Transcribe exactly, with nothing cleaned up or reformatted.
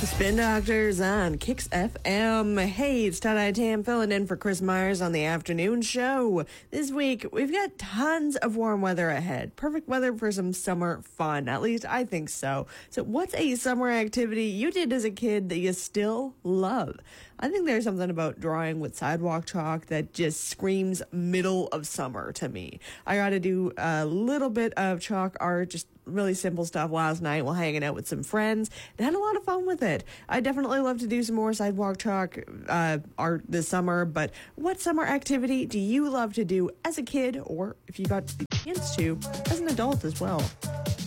Spin Doctors on Kicks F M. Hey, it's Tie-Dye Tam filling in for Chris Myers on the afternoon show. This week, we've got tons of warm weather ahead. Perfect weather for some summer fun. At least I think so. So what's a summer activity you did as a kid that you still love? I think there's something about drawing with sidewalk chalk that just screams middle of summer to me. I got to do a little bit of chalk art, just really simple stuff last night while hanging out with some friends and had a lot of fun with it. I definitely love to do some more sidewalk chalk uh, art this summer, but what summer activity do you love to do as a kid, or if you got the chance to, as an adult as well?